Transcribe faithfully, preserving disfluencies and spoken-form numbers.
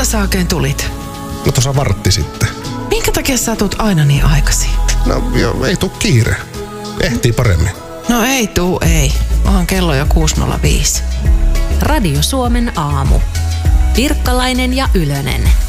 sä oikein tulit? No tuossa vartti sitten. Minkä takia sä tuut aina niin aikaisin? No joo, ei tuu kiire. Ehtii paremmin. No ei tuu, ei. Onhan kello jo kuusi nolla viisi. Radio Suomen aamu. Pirkkalainen ja Ylönen.